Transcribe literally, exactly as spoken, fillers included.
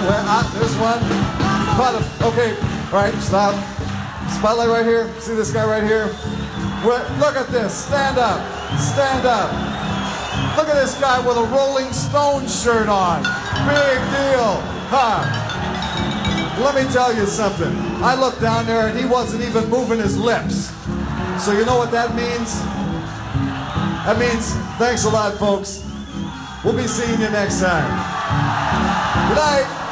Well, uh, there's one. Bottom. Okay, all right, stop. Spotlight right here. See this guy right here? Well, look at this. Stand up. Stand up. Look at this guy with a Rolling Stones shirt on. Big deal. Huh? Let me tell you something. I looked down there and he wasn't even moving his lips. So you know what that means? That means thanks a lot, folks. We'll be seeing you next time. Good night.